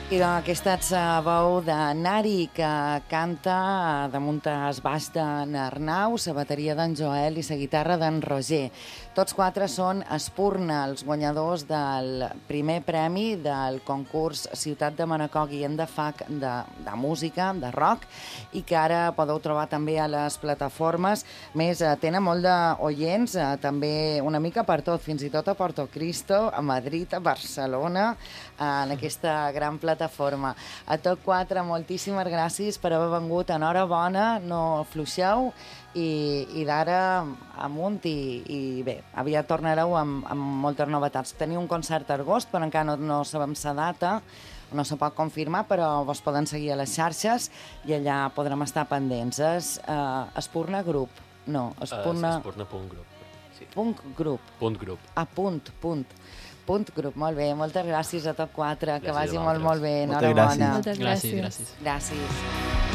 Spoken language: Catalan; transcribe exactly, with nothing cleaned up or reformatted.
I aquesta veu de Nari, que canta damunt el baix d'en Arnau, la bateria d'en Joel i la guitarra d'en Roger. Tots quatre són Espurna, els guanyadors del primer premi del concurs Ciutat de Manacor Guillem de Fac de, de música, de rock, i que ara podeu trobar també a les plataformes. Més, tenen molt d'oients, també una mica per tot, fins i tot a Porto Cristo, a Madrid, a Barcelona, en aquesta gran plataforma. A tots quatre, moltíssimes gràcies per haver vengut. Enhorabona, no fluixeu, i, i d'ara amunt, i, i bé, aviat tornareu amb, amb moltes novetats. Teniu un concert a agost, però encara no, no sabem la data, no se pot confirmar, però vos poden seguir a les xarxes i allà podrem estar pendents. És uh, Espurna Grup. No, Espurna... Uh, Espurna punt grup. Sí. Punt grup. Punt grup. Ah, punt, punt. Punt grup, molt bé. Moltes gràcies a tots quatre. Que Gràcies vagi a molt, molt bé. Moltes Enhorabona. gràcies. Moltes gràcies. Gràcies, gràcies. Gràcies.